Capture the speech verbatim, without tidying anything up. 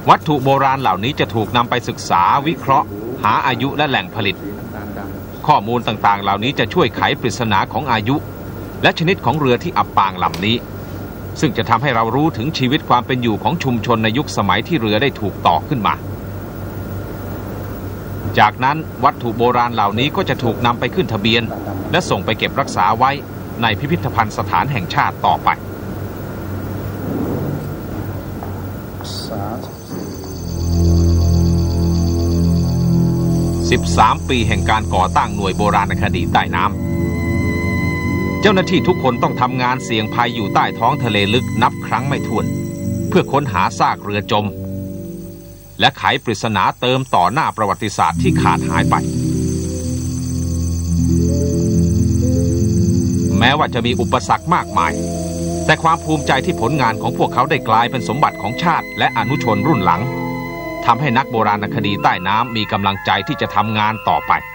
วัตถุโบราณเหล่านี้จะถูกนำไปศึกษาวิเคราะห์หาอายุและแหล่งผลิตข้อมูลต่างๆเหล่านี้จะช่วยไขปริศนาของอายุและชนิดของเรือที่อับปางลำนี้ซึ่งจะทำให้เรารู้ถึงชีวิตความเป็นอยู่ของชุมชนในยุคสมัยที่เรือได้ถูกต่อขึ้นมาจากนั้นวัตถุโบราณเหล่านี้ก็จะถูกนำไปขึ้นทะเบียนและส่งไปเก็บรักษาไว้ในพิพิธภัณฑ์สถานแห่งชาติต่อไปสิบสามปีแห่งการก่อตั้งหน่วยโบราณคดีใต้น้ำเจ้าหน้าที่ทุกคนต้องทำงานเสี่ยงภัยอยู่ใต้ท้องทะเลลึกนับครั้งไม่ถ้วนเพื่อค้นหาซากเรือจมและไขปริศนาเติมต่อหน้าประวัติศาสตร์ที่ขาดหายไปแม้ว่าจะมีอุปสรรคมากมายแต่ความภูมิใจที่ผลงานของพวกเขาได้กลายเป็นสมบัติของชาติและอนุชนรุ่นหลังทำให้นักโบราณคดีใต้น้ำมีกำลังใจที่จะทำงานต่อไป